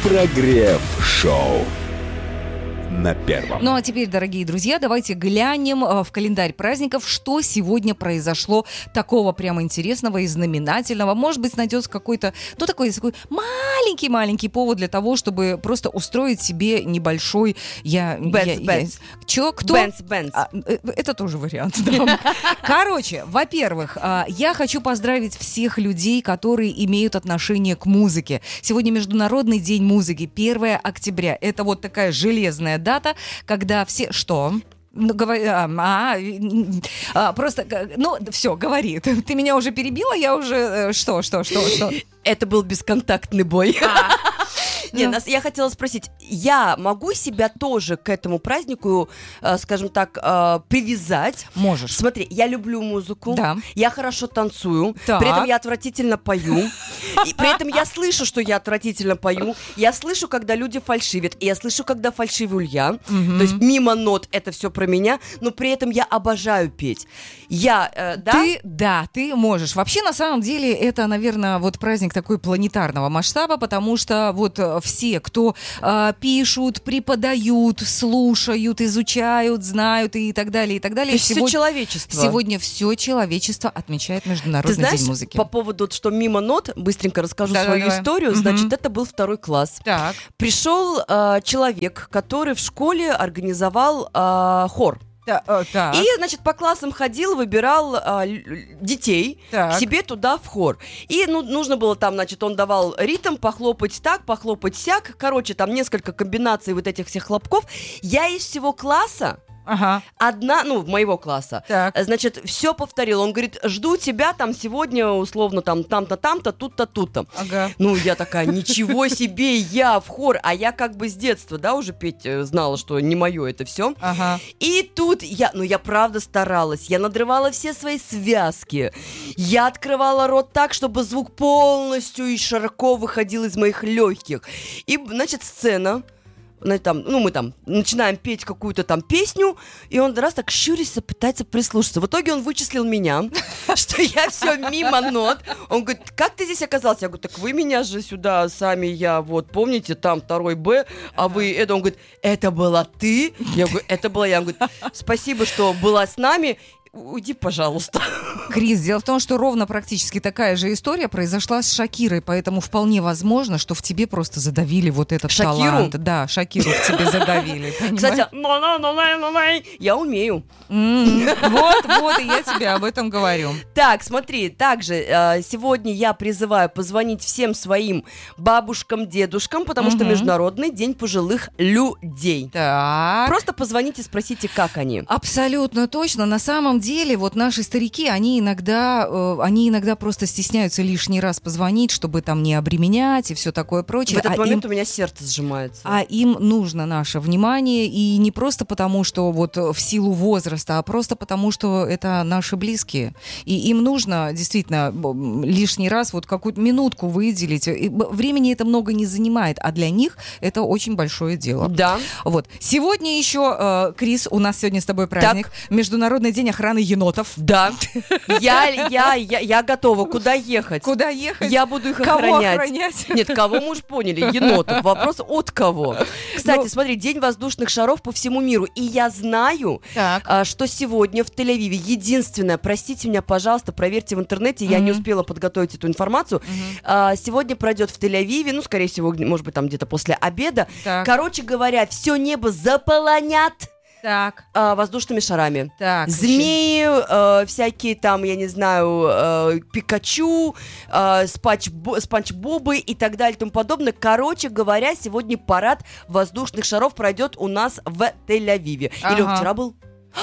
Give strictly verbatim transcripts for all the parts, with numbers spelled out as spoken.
Прогрев-шоу на первом. Ну а теперь, дорогие друзья, давайте глянем в календарь праздников, что сегодня произошло такого прямо интересного и знаменательного. Может быть, найдется какой-то, ну такой, такой маленький-маленький повод для того, чтобы просто устроить себе небольшой... Я, Бенц, я, Бенц. Я, чё, кто? Бенц, Бенц. А, это тоже вариант. Да. Короче, во-первых, я хочу поздравить всех людей, которые имеют отношение к музыке. Сегодня Международный день музыки, первое октября. Это вот такая железная дата, когда все... Что? Ну, говори, а, а, а, просто, ну, все, говори. Ты, ты меня уже перебила, я уже... Что, что, что, что? Это был бесконтактный бой. А. Не, Ну. нас, я хотела спросить, я могу себя тоже к этому празднику, э, скажем так, э, привязать? Можешь. Смотри, я люблю музыку, Да. я хорошо танцую, Так. при этом я отвратительно пою, и при этом я слышу, что я отвратительно пою, я слышу, когда люди фальшивят, и я слышу, когда фальшивлю я, то есть мимо нот это все про меня, но при этом я обожаю петь. Я, э, да? Ты, да, ты можешь. Вообще, на самом деле, это, наверное, вот праздник такой планетарного масштаба, потому что вот э, все, кто э, пишут, преподают, слушают, изучают, знают и так далее, и так далее. То есть все сегодня, человечество. сегодня все человечество отмечает Международный Ты знаешь, день музыки. по поводу, что мимо нот, быстренько расскажу Да, свою давай. историю, Мгм. значит, это был второй класс. Так. Пришел э, человек, который в школе организовал э, хор. Та- э, так. И, значит, по классам ходил, выбирал а, л- детей Так. к себе туда в хор. И ну, нужно было там, значит, он давал ритм, похлопать так, похлопать сяк. Короче, там несколько комбинаций вот этих всех хлопков. Я из всего класса, Ага. одна, ну, моего класса, Так. значит, все повторил. Он говорит, жду тебя там сегодня, условно, там, там-то, там-то, тут-то, тут-то. Ага. Ну, я такая, ничего себе, я в хор. А я как бы с детства, да, уже петь э, знала, что не мое это все. Ага. И тут я, ну я правда старалась, я надрывала все свои связки, я открывала рот так, чтобы звук полностью и широко выходил из моих легких. И, значит, сцена, значит, там, ну мы там начинаем петь какую-то там песню, и он раз так щурится, пытается прислушаться. В итоге он вычислил меня, что я все мимо нот. Он говорит, как ты здесь оказался? Я говорю, так вы меня же сюда сами, я вот, помните, там второй Б, а вы это, он говорит, это была ты? Я говорю, это была я. Он говорит, спасибо, что была с нами. Уйди, пожалуйста. Крис, дело в том, что ровно практически такая же история произошла с Шакирой, поэтому вполне возможно, что в тебе просто задавили вот этот Шакиру? талант. Да, Шакиру в тебе задавили. Кстати, я умею. М, Вот, вот, и я тебе об этом говорю. Так, смотри, также э, сегодня я призываю позвонить всем своим бабушкам, дедушкам, потому что Мгм. Международный день пожилых людей. Так. Просто позвоните, спросите, как они. Абсолютно точно. На самом деле, вот наши старики, они иногда, э, они иногда просто стесняются лишний раз позвонить, чтобы там не обременять и все такое В прочее. этот А момент им- у меня сердце сжимается. А им нужно наше внимание, и не просто потому, что вот в силу возраста, а просто потому, что это наши близкие. И им нужно действительно м, лишний раз вот какую-то минутку выделить. И б- времени это много не занимает, а для них это очень большое дело. Да. Вот. Сегодня еще, э, Крис, у нас сегодня с тобой праздник. Международный день охраны енотов. Да. Я, я, я, я готова. Куда ехать? Куда ехать? Я буду их Кого охранять. охранять? Нет, кого мы уж поняли? Енотов. Вопрос от кого? Кстати, Ну- смотри, День воздушных шаров по всему миру. И я знаю, Так. а, что сегодня в Тель-Авиве единственное, простите меня, пожалуйста, проверьте в интернете, я не Мгм. успела подготовить эту информацию. Мгм. А, сегодня пройдет в Тель-Авиве, ну, скорее всего, может быть, там где-то после обеда. Так. Короче говоря, все небо заполонят Так. а, воздушными шарами. Так. Змеи, э, всякие там, я не знаю, э, Пикачу, э, Спанч, Бо- Спанч Бобы и так далее и тому подобное. Короче говоря, сегодня парад воздушных шаров пройдет у нас в Тель-Авиве. Или он Ага. вчера был?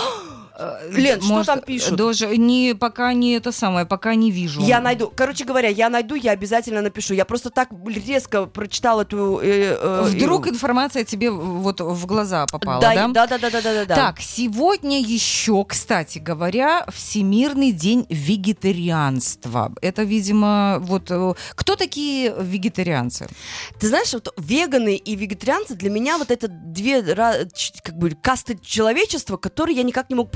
Э, Лен, что может, там пишут? Даже не, пока не это самое, пока не вижу. Я найду. Короче говоря, я найду, я обязательно напишу. Я просто так резко прочитала эту... э, э, Вдруг э, информация тебе вот в глаза попала, да, да? да, да, да, да, да, да, да. Так, сегодня еще, кстати говоря, Всемирный день вегетарианства. Это, видимо, вот... э, Кто такие вегетарианцы? Ты знаешь, вот веганы и вегетарианцы для меня вот это две ра- ч- как бы касты человечества, которые я никак не могу понять.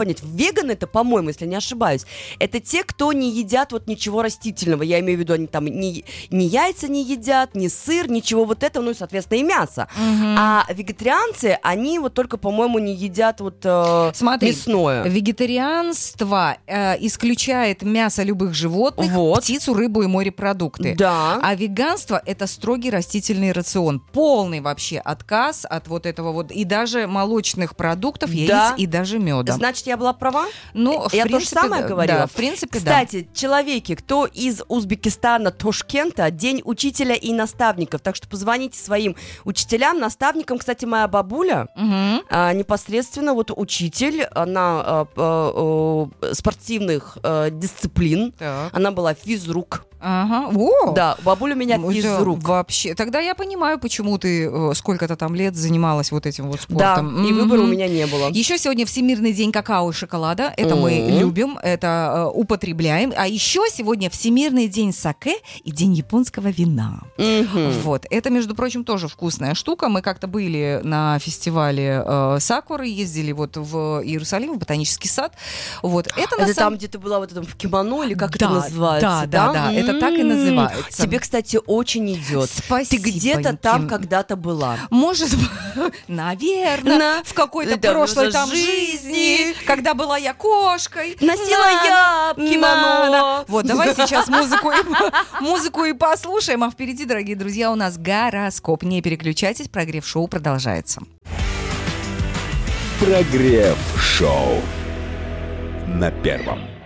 понять. Веганы это, по-моему, если не ошибаюсь, это те, кто не едят вот ничего растительного. Я имею в виду, они там ни, ни яйца не едят, ни сыр, ничего вот этого, ну и, соответственно, и мясо. Мгм. А вегетарианцы, они вот только, по-моему, не едят вот э, Смотри, мясное. вегетарианство э, исключает мясо любых животных, Вот. птицу, рыбу и морепродукты. Да. А веганство — это строгий растительный рацион. Полный вообще отказ от вот этого вот, и даже молочных продуктов, яиц Да. и даже меда. Значит, я была права? Ну, в Я то же принципе, самое да. говорила? Да, в принципе, да. Кстати, человеки, кто из Узбекистана, Тошкента, день учителя и наставников. Так что позвоните своим учителям, наставникам. Кстати, моя бабуля Мгм. а, непосредственно вот учитель, она а, а, а, спортивных а, дисциплин. Так. Она была физрук. Ага. О! Да, бабуля у меня Ну, всё, физрук. вообще. Тогда я понимаю, почему ты э, сколько-то там лет занималась вот этим вот Да, спортом. и выбора у Мгм. меня не было. Еще сегодня Всемирный день какао и шоколада. Это мы Мгм. любим, это э, употребляем. А еще сегодня Всемирный день саке и день японского вина. Мгм. Вот. Это, между прочим, тоже вкусная штука. Мы как-то были на фестивале э, Сакуры, ездили вот в Иерусалим, в ботанический сад. Вот. Это, на Это самом- там, где ты была в этом в кимоно, или как Да, это называется? да, да, да, это так и М. называется. Тебе, кстати, очень идет. Спасибо, Ты где-то там Ким. когда-то была. Может быть, наверное, На- в какой-то Да, прошлой за там жизни. жизни, когда была я кошкой. Носила я На- кимоно. на- Вот, давай сейчас музыку и, музыку и послушаем, а впереди, дорогие друзья, у нас гороскоп. Не переключайтесь, прогрев-шоу продолжается. Прогрев шоу на первом.